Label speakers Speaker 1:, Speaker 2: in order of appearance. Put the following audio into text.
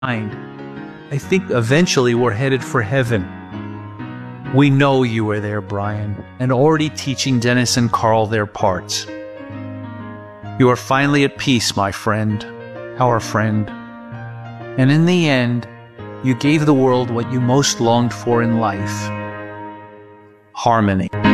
Speaker 1: I think eventually we're headed for heaven. We know you were there, Brian, and already teaching Dennis and Carl their parts. You are finally at peace, my friend, our friend. And in the end, you gave the world what you most longed for in life: harmony.